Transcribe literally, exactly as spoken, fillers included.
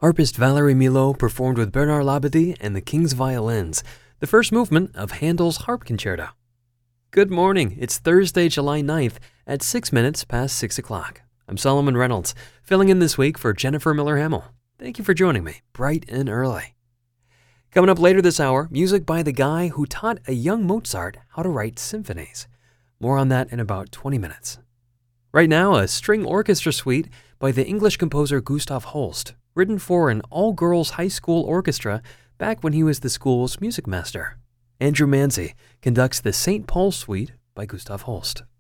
Harpist Valerie Milo performed with Bernard Labadie and the King's Violins, the first movement of Handel's Harp Concerto. Good morning, it's Thursday, July ninth at six minutes past six o'clock. I'm Solomon Reynolds, filling in this week for Jennifer Miller-Hamill. Thank you for joining me, bright and early. Coming up later this hour, music by the guy who taught a young Mozart how to write symphonies. More on that in about twenty minutes. Right now, a string orchestra suite by the English composer Gustav Holst, written for an all-girls high school orchestra back when he was the school's music master. Andrew Manzi conducts the Saint Paul Suite by Gustav Holst.